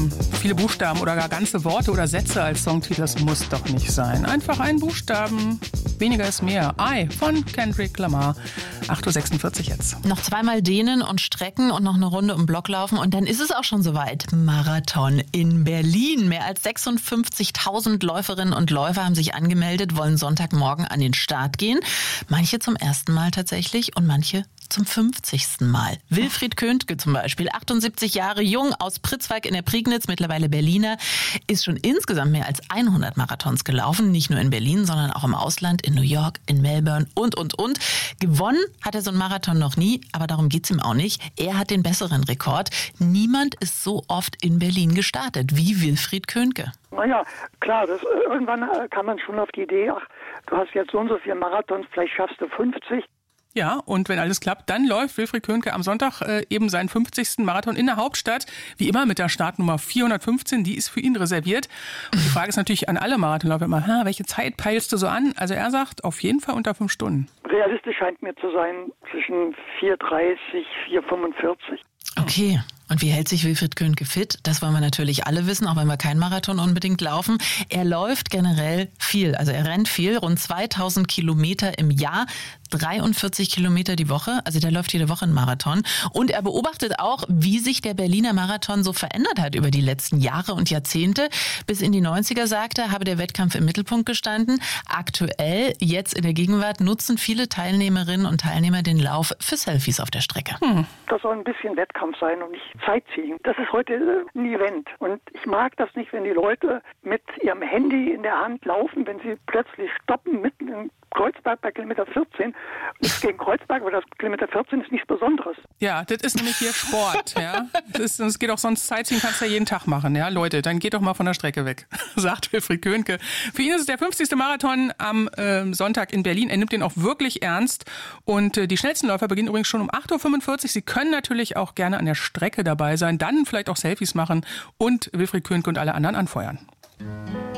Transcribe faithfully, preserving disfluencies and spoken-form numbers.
Buchstaben, viele Buchstaben oder gar ganze Worte oder Sätze als Songtitel, das muss doch nicht sein. Einfach ein Buchstaben, weniger ist mehr. I von Kendrick Lamar. acht Uhr sechsundvierzig jetzt. Noch zweimal dehnen und strecken und noch eine Runde um Block laufen und dann ist es auch schon soweit. Marathon in Berlin. Mehr als sechsundfünfzigtausend Läuferinnen und Läufer haben sich angemeldet, wollen Sonntagmorgen an den Start gehen. Manche zum ersten Mal tatsächlich und manche zum fünfzigsten Mal. Wilfried Köntke zum Beispiel, achtundsiebzig Jahre jung, aus Pritzwalk in der Prignitz, mittlerweile Berliner, ist schon insgesamt mehr als hundert Marathons gelaufen. Nicht nur in Berlin, sondern auch im Ausland, in New York, in Melbourne und, und, und. Gewonnen hat er so einen Marathon noch nie, aber darum geht's ihm auch nicht. Er hat den besseren Rekord. Niemand ist so oft in Berlin gestartet wie Wilfried Köntke. Naja, klar, das, irgendwann kam man schon auf die Idee, ach, du hast jetzt so und so viele Marathons, vielleicht schaffst du fünfzig. Ja, und wenn alles klappt, dann läuft Wilfried Köntke am Sonntag äh, eben seinen fünfzigsten Marathon in der Hauptstadt. Wie immer mit der Startnummer vierhundertfünfzehn, die ist für ihn reserviert. Und die Frage ist natürlich an alle Marathonläufer immer, ha, welche Zeit peilst du so an? Also er sagt, auf jeden Fall unter fünf Stunden. Realistisch scheint mir zu sein zwischen vier dreißig, vier fünfundvierzig. Okay. Und wie hält sich Wilfried Köntke fit? Das wollen wir natürlich alle wissen, auch wenn wir keinen Marathon unbedingt laufen. Er läuft generell viel, also er rennt viel, rund zweitausend Kilometer im Jahr, dreiundvierzig Kilometer die Woche, also der läuft jede Woche einen Marathon. Und er beobachtet auch, wie sich der Berliner Marathon so verändert hat über die letzten Jahre und Jahrzehnte. Bis in die neunziger, sagt er, habe der Wettkampf im Mittelpunkt gestanden. Aktuell, jetzt in der Gegenwart, nutzen viele Teilnehmerinnen und Teilnehmer den Lauf für Selfies auf der Strecke. Hm. Das soll ein bisschen Wettkampf sein und nicht Sightseeing. Das ist heute ein Event. Und ich mag das nicht, wenn die Leute mit ihrem Handy in der Hand laufen, wenn sie plötzlich stoppen mitten im Kreuzberg bei Kilometer vierzehn. Nichts gegen Kreuzberg, aber das Kilometer vierzehn ist nichts Besonderes. Ja, das ist nämlich hier Sport. Ja, das, ist, das geht auch sonst, Sightseeing kannst du ja jeden Tag machen. Ja, Leute, dann geht doch mal von der Strecke weg, sagt Wilfried Köntke. Für ihn ist es der fünfzigste Marathon am äh, Sonntag in Berlin. Er nimmt den auch wirklich ernst. Und äh, die schnellsten Läufer beginnen übrigens schon um acht Uhr fünfundvierzig. Sie können natürlich auch gerne an der Strecke dabei sein, dann vielleicht auch Selfies machen und Wilfried Köntke und alle anderen anfeuern.